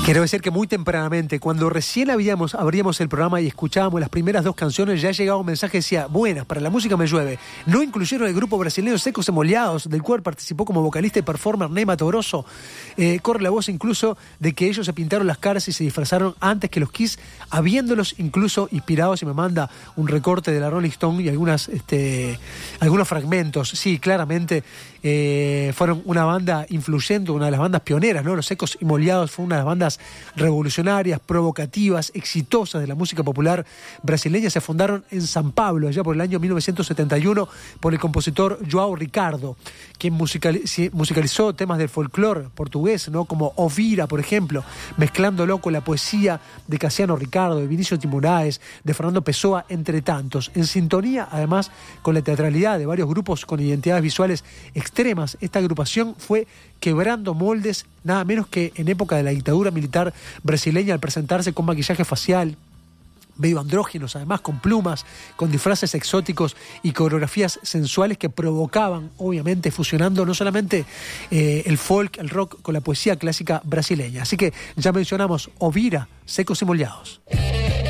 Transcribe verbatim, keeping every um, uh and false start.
Quiero decir que muy tempranamente, cuando recién habíamos, abríamos el programa y escuchábamos las primeras dos canciones, ya llegaba un mensaje que decía: buenas, para la música me llueve. No incluyeron el grupo brasileño Secos y Molhados, del cual participó como vocalista y performer Ney Matogrosso. Eh, corre la voz incluso de que ellos se pintaron las caras y se disfrazaron antes que los Kiss, habiéndolos incluso inspirados, y me manda un recorte de la Rolling Stone y algunas, este, algunos fragmentos. Sí, claramente eh, fueron una banda influyente, una de las bandas pioneras, ¿no? Los Secos y Molhados fue una de las bandas revolucionarias, provocativas, exitosas de la música popular brasileña. Se fundaron en San Pablo, allá por el año mil novecientos setenta y uno, por el compositor João Ricardo, quien musicaliz- musicalizó temas del folclore portugués, ¿no? Como Ovira, por ejemplo, mezclándolo con la poesía de Cassiano Ricardo, de Vinicio Timoraes, de Fernando Pessoa, entre tantos. En sintonía, además, con la teatralidad de varios grupos con identidades visuales extremas, esta agrupación fue quebrando moldes, nada menos que en época de la dictadura militar brasileña, al presentarse con maquillaje facial, medio andrógenos, además con plumas, con disfraces exóticos y coreografías sensuales que provocaban, obviamente, fusionando no solamente eh, el folk, el rock, con la poesía clásica brasileña. Así que ya mencionamos Ovira, Secos y Molhados.